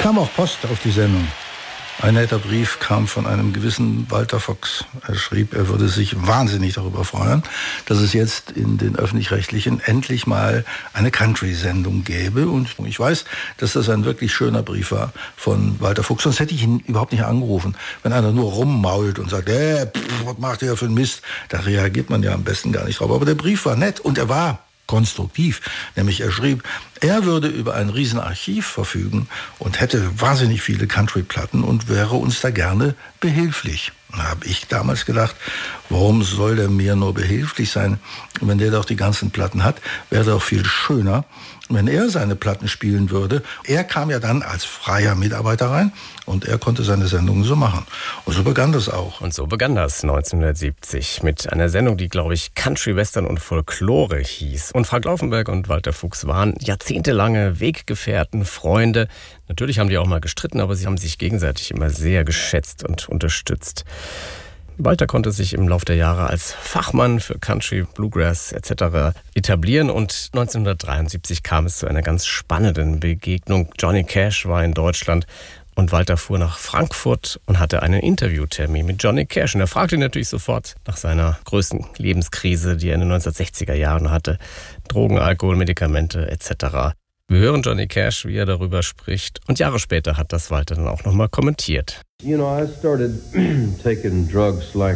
Kam auch Post auf die Sendung. Ein netter Brief kam von einem gewissen Walter Fox. Er schrieb, er würde sich wahnsinnig darüber freuen, dass es jetzt in den Öffentlich-Rechtlichen endlich mal eine Country-Sendung gäbe. Und ich weiß, dass das ein wirklich schöner Brief war von Walter Fuchs. Sonst hätte ich ihn überhaupt nicht angerufen. Wenn einer nur rummault und sagt, was macht ihr für einen Mist? Da reagiert man ja am besten gar nicht drauf. Aber der Brief war nett und er war konstruktiv. Nämlich er schrieb, er würde über ein Riesenarchiv verfügen und hätte wahnsinnig viele Country-Platten und wäre uns da gerne behilflich. Da habe ich damals gedacht, warum soll der mir nur behilflich sein? Wenn der doch die ganzen Platten hat, wäre doch viel schöner, wenn er seine Platten spielen würde. Er kam ja dann als freier Mitarbeiter rein und er konnte seine Sendungen so machen. Und so begann das auch. Und so begann das 1970 mit einer Sendung, die, glaube ich, Country, Western und Folklore hieß. Und Frank Laufenberg und Walter Fuchs waren jahrzehntelange Weggefährten, Freunde. Natürlich haben die auch mal gestritten, aber sie haben sich gegenseitig immer sehr geschätzt und unterstützt. Walter konnte sich im Laufe der Jahre als Fachmann für Country, Bluegrass etc. etablieren und 1973 kam es zu einer ganz spannenden Begegnung. Johnny Cash war in Deutschland und Walter fuhr nach Frankfurt und hatte einen Interviewtermin mit Johnny Cash. Und er fragte ihn natürlich sofort nach seiner größten Lebenskrise, die er in den 1960er Jahren hatte. Drogen, Alkohol, Medikamente etc. Wir hören Johnny Cash, wie er darüber spricht. Und Jahre später hat das Walter dann auch nochmal kommentiert. You know, I started taking drugs like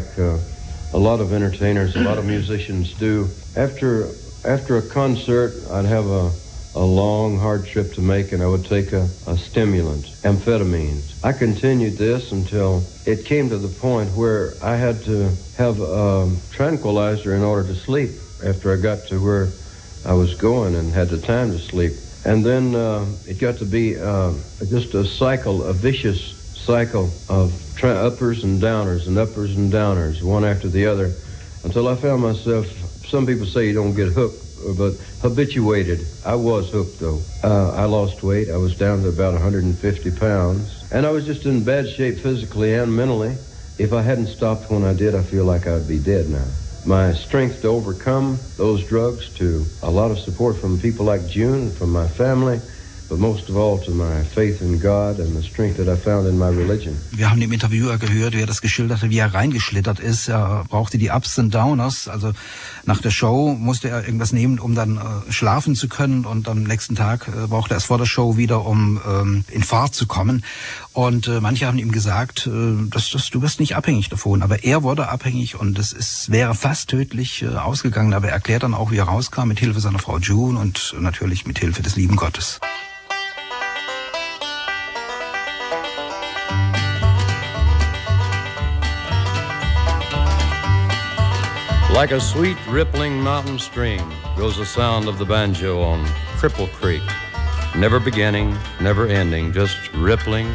a lot of entertainers, a lot of musicians do. After a concert, I'd have a long, hard trip to make, and I would take a stimulant, amphetamines. I continued this until it came to the point where I had to have a tranquilizer in order to sleep after I got to where I was going and had the time to sleep. And then it got to be just a cycle, a vicious cycle of uppers and downers, one after the other, until I found myself, some people say you don't get hooked, but habituated. I was hooked, though. I lost weight. I was down to about 150 pounds. And I was just in bad shape physically and mentally. If I hadn't stopped when I did, I feel like I'd be dead now. My strength to overcome those drugs, to a lot of support from people like June, from my family, but most of all to my faith in God and the strength that I found in my religion. Wir haben dem Interviewer gehört, wie er das geschildert hat, wie er reingeschlittert ist. Er brauchte die Ups und Downers. Also nach der Show musste er irgendwas nehmen, um dann schlafen zu können. Und am nächsten Tag brauchte er es vor der Show wieder, um in Fahrt zu kommen. Und manche haben ihm gesagt, du wirst nicht abhängig davon. Aber er wurde abhängig und es wäre fast tödlich ausgegangen. Aber er erklärt dann auch, wie er rauskam, mit Hilfe seiner Frau June und natürlich mit Hilfe des lieben Gottes. Like a sweet rippling mountain stream goes the sound of the banjo on Cripple Creek. Never beginning, never ending, just rippling